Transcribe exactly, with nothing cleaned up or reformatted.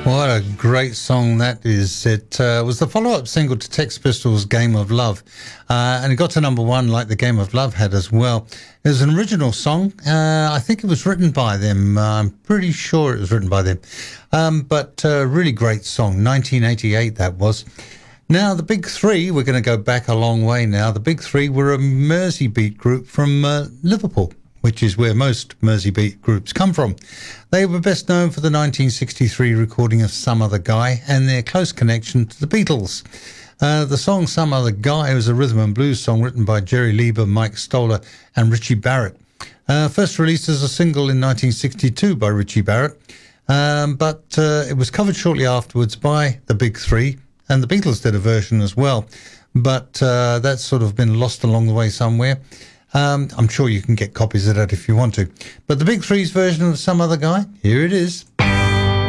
What a great song that is. It uh, was the follow-up single to Sex Pistols' Game of Love. Uh, and it got to number one like the Game of Love had as well. It was an original song. Uh, I think it was written by them. Uh, I'm pretty sure it was written by them. Um, but uh, really great song. nineteen eighty-eight that was. Now, the Big Three, we're going to go back a long way now. The Big Three were a Merseybeat group from uh, Liverpool, which is where most Merseybeat groups come from. They were best known for the nineteen sixty-three recording of Some Other Guy and their close connection to the Beatles. Uh, the song Some Other Guy was a rhythm and blues song written by Jerry Leiber, Mike Stoller and Richie Barrett. Uh, first released as a single in nineteen sixty-two by Richie Barrett, um, but uh, it was covered shortly afterwards by the Big Three, and the Beatles did a version as well. But uh, that's sort of been lost along the way somewhere. Um, I'm sure you can get copies of that if you want to. But the Big Three's version of Some Other Guy, here it is.